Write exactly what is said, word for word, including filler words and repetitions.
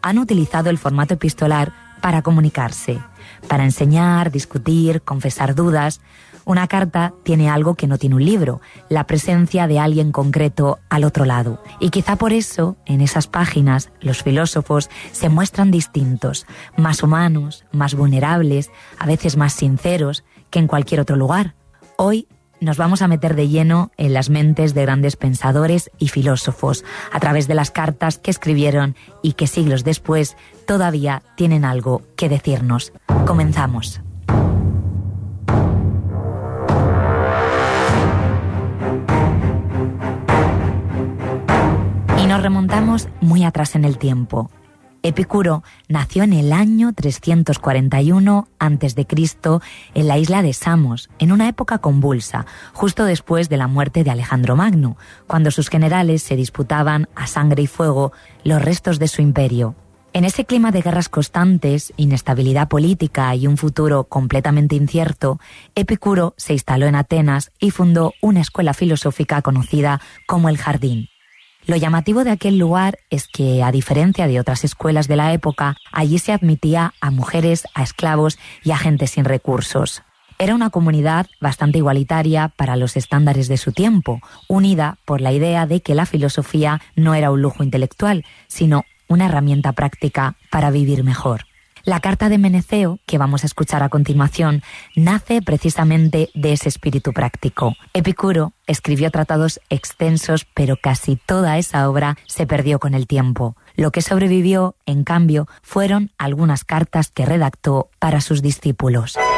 han utilizado el formato epistolar para comunicarse, para enseñar, discutir, confesar dudas. Una carta tiene algo que no tiene un libro, la presencia de alguien concreto al otro lado. Y quizá por eso, en esas páginas, los filósofos se muestran distintos, más humanos, más vulnerables, a veces más sinceros que en cualquier otro lugar. Hoy nos vamos a meter de lleno en las mentes de grandes pensadores y filósofos, a través de las cartas que escribieron y que siglos después todavía tienen algo que decirnos. Comenzamos. Y nos remontamos muy atrás en el tiempo. Epicuro nació en el año trescientos cuarenta y uno antes de Cristo en la isla de Samos, en una época convulsa, justo después de la muerte de Alejandro Magno, cuando sus generales se disputaban a sangre y fuego los restos de su imperio. En ese clima de guerras constantes, inestabilidad política y un futuro completamente incierto, Epicuro se instaló en Atenas y fundó una escuela filosófica conocida como el Jardín. Lo llamativo de aquel lugar es que, a diferencia de otras escuelas de la época, allí se admitía a mujeres, a esclavos y a gente sin recursos. Era una comunidad bastante igualitaria para los estándares de su tiempo, unida por la idea de que la filosofía no era un lujo intelectual, sino una herramienta práctica para vivir mejor. La carta de Meneceo, que vamos a escuchar a continuación, nace precisamente de ese espíritu práctico. Epicuro escribió tratados extensos, pero casi toda esa obra se perdió con el tiempo. Lo que sobrevivió, en cambio, fueron algunas cartas que redactó para sus discípulos.